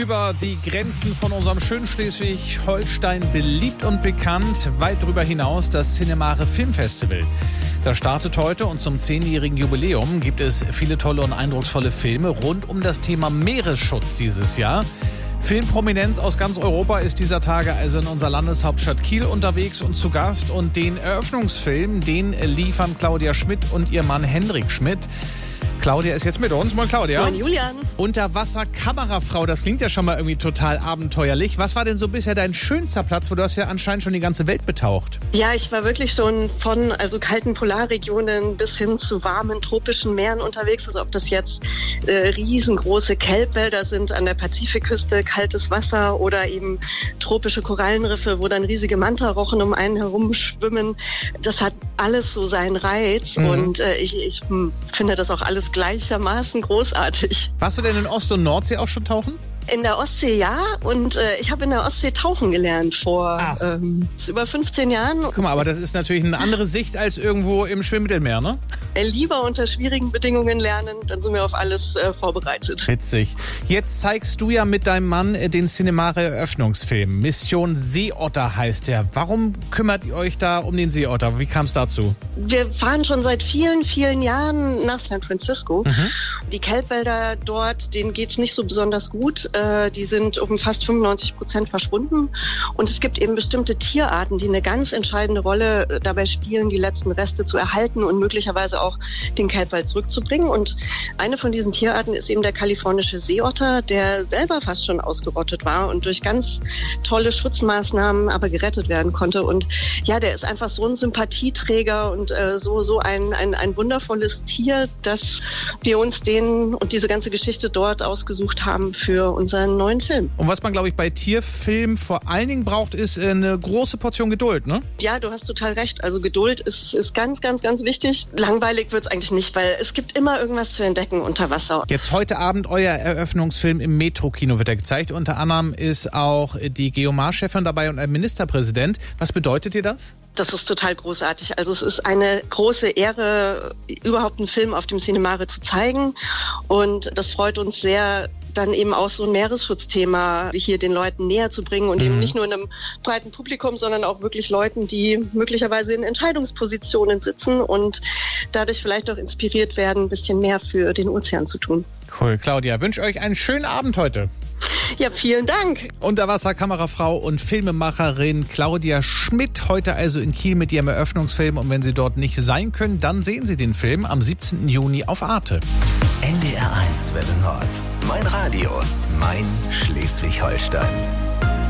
über die Grenzen von unserem schönen Schleswig-Holstein beliebt und bekannt. Weit darüber hinaus das Cinemare Filmfestival. Das startet heute und zum 10-jährigen Jubiläum gibt es viele tolle und eindrucksvolle Filme rund um das Thema Meeresschutz dieses Jahr. Filmprominenz aus ganz Europa ist dieser Tage also in unserer Landeshauptstadt Kiel unterwegs und zu Gast. Und den Eröffnungsfilm, den liefern Claudia Schmidt und ihr Mann Hendrik Schmidt. Claudia ist jetzt mit uns. Moin Claudia. Moin Julian. Unterwasser-Kamerafrau, das klingt ja schon mal irgendwie total abenteuerlich. Was war denn so bisher dein schönster Platz, wo du hast ja anscheinend schon die ganze Welt betaucht? Ja, ich war wirklich schon von kalten Polarregionen bis hin zu warmen tropischen Meeren unterwegs. Also ob das jetzt riesengroße Kelbwälder sind an der Pazifikküste, kaltes Wasser oder eben tropische Korallenriffe, wo dann riesige Mantarochen um einen herum schwimmen. Das hat alles so seinen Reiz und ich finde das auch alles gleichermaßen großartig. Warst du denn in Ost- und Nordsee auch schon tauchen? In der Ostsee ja, und ich habe in der Ostsee tauchen gelernt vor über 15 Jahren. Guck mal, aber das ist natürlich eine andere Sicht als irgendwo im schönen Mittelmeer, ne? Lieber unter schwierigen Bedingungen lernen, dann sind wir auf alles vorbereitet. Witzig. Jetzt zeigst du ja mit deinem Mann den Cinemare-Eröffnungsfilm. Mission Seeotter heißt der. Warum kümmert ihr euch da um den Seeotter? Wie kam es dazu? Wir fahren schon seit vielen, vielen Jahren nach San Francisco. Die Kelbwälder dort, denen geht's nicht so besonders gut. Die sind um fast 95% verschwunden. Und es gibt eben bestimmte Tierarten, die eine ganz entscheidende Rolle dabei spielen, die letzten Reste zu erhalten und möglicherweise auch den Kelbwald zurückzubringen. Und eine von diesen Tierarten ist eben der kalifornische Seeotter, der selber fast schon ausgerottet war und durch ganz tolle Schutzmaßnahmen aber gerettet werden konnte. Und ja, der ist einfach so ein Sympathieträger und so ein wundervolles Tier, dass wir uns den und diese ganze Geschichte dort ausgesucht haben für unseren neuen Film. Und was man, glaube ich, bei Tierfilmen vor allen Dingen braucht, ist eine große Portion Geduld, ne? Ja, du hast total recht. Also Geduld ist ganz, ganz, ganz wichtig. Langweilig wird's eigentlich nicht, weil es gibt immer irgendwas zu entdecken unter Wasser. Jetzt heute Abend euer Eröffnungsfilm im Metro-Kino wird er gezeigt. Unter anderem ist auch die Geomar-Chefin dabei und ein Ministerpräsident. Was bedeutet dir das? Das ist total großartig. Also es ist eine große Ehre, überhaupt einen Film auf dem Cinemare zu zeigen. Und das freut uns sehr, dann eben auch so ein Meeresschutzthema hier den Leuten näher zu bringen und eben nicht nur in einem breiten Publikum, sondern auch wirklich Leuten, die möglicherweise in Entscheidungspositionen sitzen und dadurch vielleicht auch inspiriert werden, ein bisschen mehr für den Ozean zu tun. Cool, Claudia. Wünsche euch einen schönen Abend heute. Ja, vielen Dank. Unterwasser-Kamerafrau und Filmemacherin Claudia Schmidt heute also in Kiel mit ihrem Eröffnungsfilm. Und wenn Sie dort nicht sein können, dann sehen Sie den Film am 17. Juni auf Arte. NDR 1 Welle Nord. Mein Radio. Mein Schleswig-Holstein.